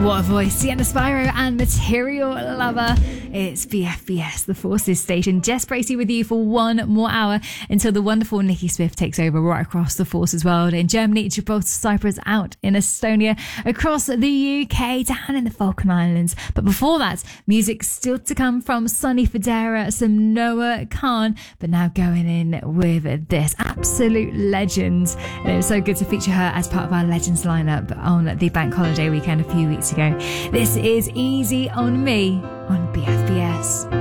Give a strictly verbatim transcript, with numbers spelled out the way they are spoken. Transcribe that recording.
What a voice. Sienna Spyro and Material Lover. It's B F B S, the Forces station. Jess Bracey with you for one more hour until the wonderful Nikki Swift takes over right across the Forces world. In Germany, Gibraltar, Cyprus, out in Estonia, across the U K, down in the Falkland Islands. But before that, music still to come from Sonny Fodera, some Noah Khan, but now going in with this absolute legend. And it was so good to feature her as part of our Legends lineup on the bank holiday weekend a few weeks ago. This is Easy on Me on B F B S.